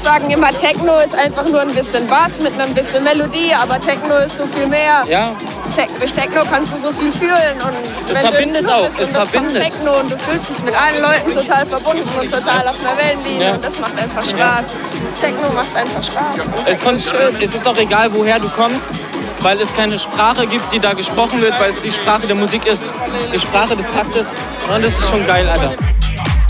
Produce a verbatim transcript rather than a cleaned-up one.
sagen immer, Techno ist einfach nur ein bisschen Bass mit einem bisschen Melodie, aber Techno ist so viel mehr. Ja. Te durch Techno kannst du so viel fühlen und es wenn verbindet du auch, bist es und das verbindet. kommt Techno und du fühlst dich mit allen Leuten total verbunden und total auf einer Wellenlinie ja. und das macht einfach Spaß. Ja. Techno macht einfach Spaß. Es, kommt, es ist auch egal, woher du kommst, weil es keine Sprache gibt, die da gesprochen wird, weil es die Sprache der Musik ist, die Sprache des Taktes. Und das ist schon geil, Alter.